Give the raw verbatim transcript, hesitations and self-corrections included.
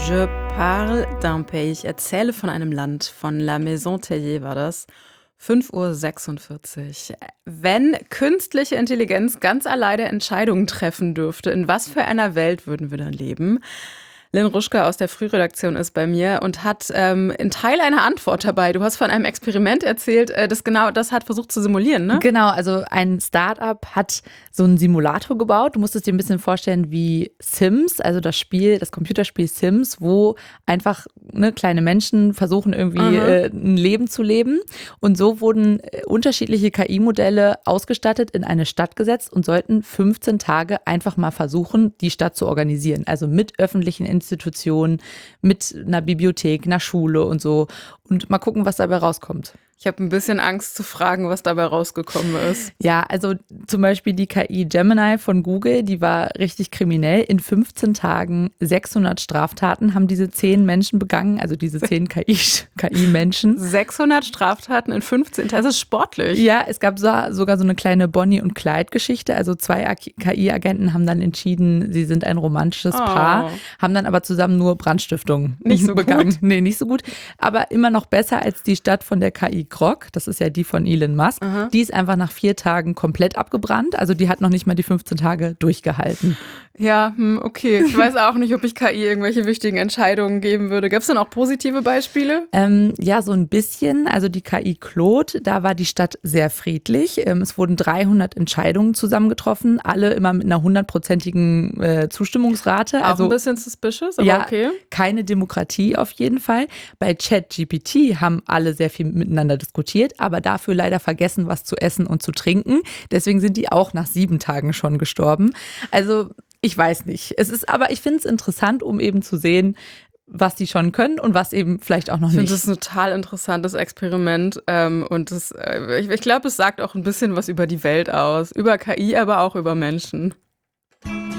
Je parle d'un pays. Ich erzähle von einem Land. Von La Maison Tellier war das. fünf Uhr sechsundvierzig. Wenn künstliche Intelligenz ganz alleine Entscheidungen treffen dürfte, in was für einer Welt würden wir dann leben? Lynn Ruschke aus der Frühredaktion ist bei mir und hat ähm, in Teil eine Antwort dabei. Du hast von einem Experiment erzählt, äh, das genau das hat versucht zu simulieren, ne? Genau, also ein Startup hat so einen Simulator gebaut. Du musst es dir ein bisschen vorstellen wie Sims, also das Spiel, das Computerspiel Sims, wo einfach ne, kleine Menschen versuchen irgendwie äh, ein Leben zu leben. Und so wurden äh, unterschiedliche K I-Modelle ausgestattet, in eine Stadt gesetzt und sollten fünfzehn Tage einfach mal versuchen, die Stadt zu organisieren. Also mit öffentlichen Institutionen, mit einer Bibliothek, einer Schule und so. Und mal gucken, was dabei rauskommt. Ich habe ein bisschen Angst zu fragen, was dabei rausgekommen ist. Ja, also zum Beispiel die K I Gemini von Google, die war richtig kriminell. In fünfzehn Tagen sechshundert Straftaten haben diese zehn Menschen begangen, also diese zehn K I-Menschen. sechshundert Straftaten in fünfzehn Tagen, das ist sportlich. Ja, es gab so, sogar so eine kleine Bonnie- und Clyde-Geschichte. Also zwei K I-Agenten haben dann entschieden, sie sind ein romantisches Oh. Paar, haben dann aber zusammen nur Brandstiftung Nicht so begangen. gut. Nee, nicht so gut. Aber immer noch besser als die Stadt von der K I Grok, das ist ja die von Elon Musk. Aha. Die ist einfach nach vier Tagen komplett abgebrannt. Also die hat noch nicht mal die fünfzehn Tage durchgehalten. Ja, hm, okay. Ich weiß auch nicht, ob ich K I irgendwelche wichtigen Entscheidungen geben würde. Gab es denn auch positive Beispiele? Ähm, ja, so ein bisschen. Also die K I Claude, da war die Stadt sehr friedlich. Ähm, es wurden dreihundert Entscheidungen zusammengetroffen, alle immer mit einer hundertprozentigen äh, Zustimmungsrate. Auch Also ein bisschen suspicious, aber ja, okay. keine Demokratie auf jeden Fall. Bei ChatGPT haben alle sehr viel miteinander diskutiert, aber dafür leider vergessen, was zu essen und zu trinken. Deswegen sind die auch nach sieben Tagen schon gestorben. Also ich weiß nicht. Es ist, aber ich finde es interessant, um eben zu sehen, was die schon können und was eben vielleicht auch noch Ich nicht. finde das ein total interessantes Experiment ähm, und das, äh, ich, ich glaube, es sagt auch ein bisschen was über die Welt aus, über K I, aber auch über Menschen.